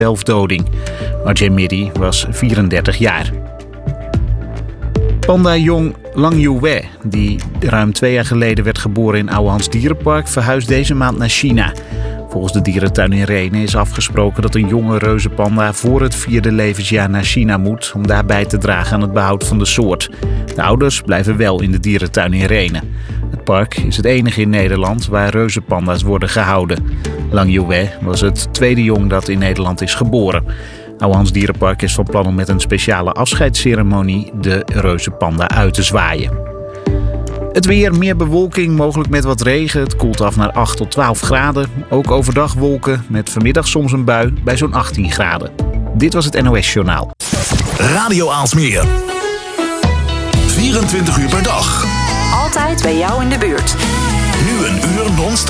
zelfdoding. Ajay Midi was 34 jaar. Panda-jong Lang Youwei, die ruim 2 jaar geleden werd geboren in Ouwehands Dierenpark, verhuist deze maand naar China. Volgens de dierentuin in Rhenen is afgesproken dat een jonge reuzenpanda voor het 4e levensjaar naar China moet om daarbij te dragen aan het behoud van de soort. De ouders blijven wel in de dierentuin in Rhenen. Het park is het enige in Nederland waar reuzenpanda's worden gehouden. Lang Youwei was het 2e jong dat in Nederland is geboren. Ouwehands Dierenpark is van plan om met een speciale afscheidsceremonie de reuzenpanda uit te zwaaien. Het weer, meer bewolking, mogelijk met wat regen. Het koelt af naar 8 tot 12 graden. Ook overdag wolken, met vanmiddag soms een bui bij zo'n 18 graden. Dit was het NOS Journaal. Radio Aalsmeer. 24 uur per dag. Altijd bij jou in de buurt. Nu een uur non-stop.